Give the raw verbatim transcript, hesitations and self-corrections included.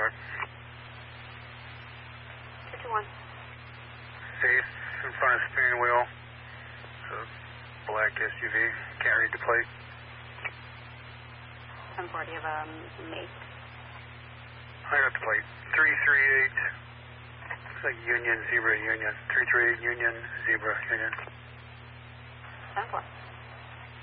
car. two two one. Safe in front of steering wheel. It's a black S U V. Can't read the plate. ten four, do you have a make? I got the plate. three three eight. Looks like Union, Zebra, Union. three three eight, Union, Zebra, Union. ten four.